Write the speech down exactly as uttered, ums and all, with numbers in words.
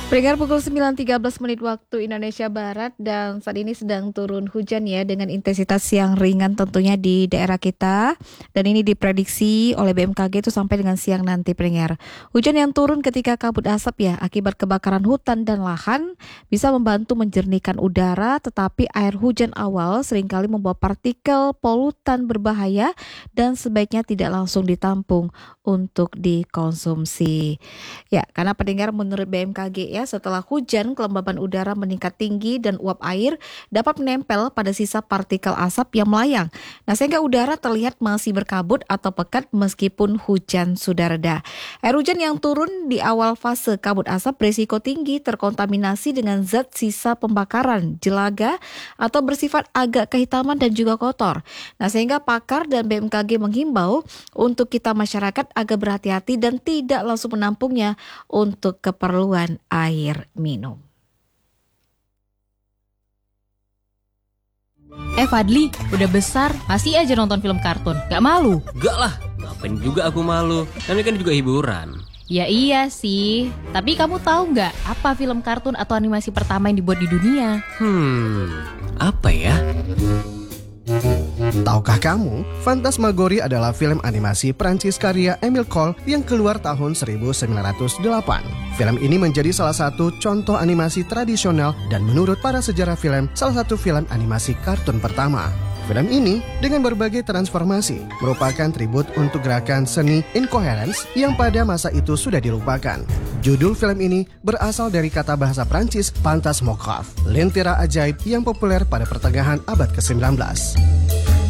Pendengar pukul sembilan tiga belas menit waktu Indonesia Barat dan saat ini sedang turun hujan ya dengan intensitas yang ringan tentunya di daerah kita dan ini diprediksi oleh B M K G itu sampai dengan siang nanti pendengar. Hujan yang turun ketika kabut asap ya akibat kebakaran hutan dan lahan bisa membantu menjernihkan udara, tetapi air hujan awal seringkali membawa partikel polutan berbahaya dan sebaiknya tidak langsung ditampung untuk dikonsumsi. Ya, karena pendengar menurut B M K G ya, setelah hujan kelembaban udara meningkat tinggi dan uap air dapat menempel pada sisa partikel asap yang melayang. Nah, sehingga udara terlihat masih berkabut atau pekat meskipun hujan sudah reda. Air hujan yang turun di awal fase kabut asap berisiko tinggi terkontaminasi dengan zat sisa pembakaran, jelaga atau bersifat agak kehitaman dan juga kotor. Nah, sehingga pakar dan B M K G menghimbau untuk kita masyarakat agar berhati-hati dan tidak langsung menampungnya untuk keperluan air minum. Eh Fadli, udah besar, masih aja nonton film kartun, gak malu? Gak lah, ngapain juga aku malu, kan ini kan juga hiburan. Ya iya sih, tapi kamu tahu gak apa film kartun atau animasi pertama yang dibuat di dunia? Hmm, apa ya? Tahukah kamu, Fantasmagorie adalah film animasi Prancis karya Emile Cole yang keluar tahun seribu sembilan ratus delapan. Film ini menjadi salah satu contoh animasi tradisional dan menurut para sejarah film, salah satu film animasi kartun pertama. Film ini dengan berbagai transformasi merupakan tribut untuk gerakan seni incoherence yang pada masa itu sudah dilupakan. Judul film ini berasal dari kata bahasa Prancis Fantasmogrife, lentera ajaib yang populer pada pertengahan abad kesembilan belas.